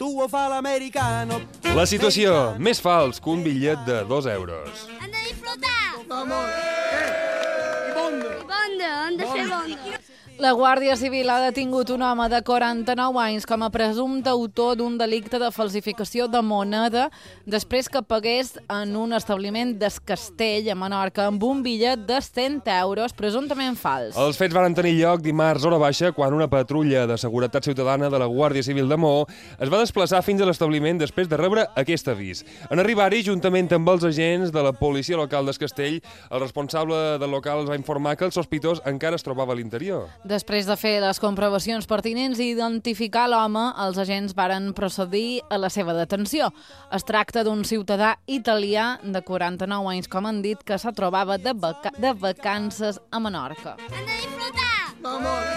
tuo fa l'americano. La situació, més fals que un bitllet de 2 euros. Han de disfrutar! Vamos. I bonda. Bonda, han de fer bonda. La Guàrdia Civil ha detingut un home de 49 anys com a presumpte autor d'un delicte de falsificació de moneda després que pagués en un establiment d'Escastell, a Menorca, amb un bitllet de 100 euros presumptament fals. Els fets van tenir lloc dimarts hora baixa quan una patrulla de seguretat ciutadana de la Guàrdia Civil de Maó es va desplaçar fins a l'establiment després de rebre aquest avís. En arribar-hi, juntament amb els agents de la policia local d'Escastell, el responsable del local els va informar que el sospitós encara es trobava a l'interior. Després de fer les comprovacions pertinents i identificar l'home, els agents varen procedir a la seva detenció. Es tracta d'un ciutadà italià de 49 anys, com han dit, que se trobava de vacances a Menorca. Han de disfrutar! Vamos.